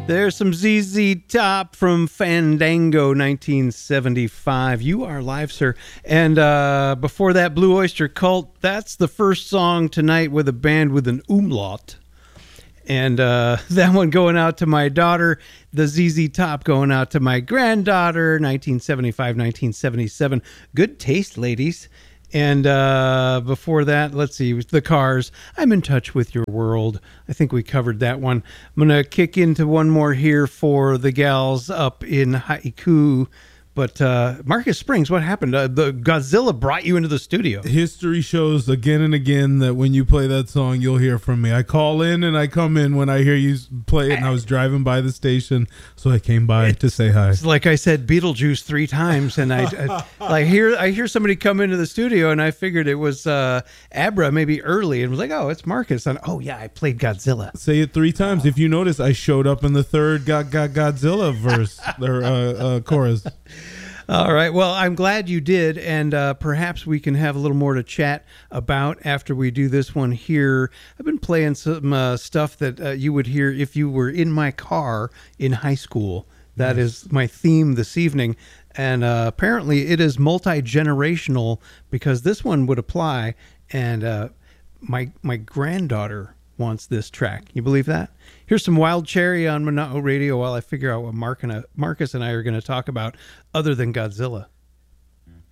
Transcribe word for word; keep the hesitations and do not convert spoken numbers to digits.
There's some Z Z Top from Fandango nineteen seventy-five. You are live, sir. And uh, before that, Blue Oyster Cult. That's the first song tonight with a band with an umlaut. And uh, that one going out to my daughter. The Z Z Top going out to my granddaughter. nineteen seventy-five, nineteen seventy-seven. Good taste, ladies. And uh, before that, let's see, the Cars. I'm in touch with your world. I think we covered that one. I'm going to kick into one more here for the gals up in Haiku. But uh, Marcus Springs, what happened? Uh, the Godzilla brought you into the studio. History shows again and again that when you play that song, you'll hear from me. I call in and I come in when I hear you play it, and I was driving by the station, so I came by it's, to say hi. It's like I said Beetlejuice three times, and I, I like hear I hear somebody come into the studio, and I figured it was uh, Abra maybe early, and was like, oh, it's Marcus. And oh yeah, I played Godzilla. Say it three times. If you notice, I showed up in the third Got Got Godzilla verse or uh, uh, chorus. All right. Well, I'm glad you did, and uh, perhaps we can have a little more to chat about after we do this one here. I've been playing some uh, stuff that uh, you would hear if you were in my car in high school. That nice. Is my theme this evening, and uh, apparently it is multi-generational because this one would apply, and uh, my my granddaughter wants this track. You believe that? Here's some Wild Cherry on Monotone Radio while I figure out what Mark and, uh, Marcus and I are going to talk about other than Godzilla.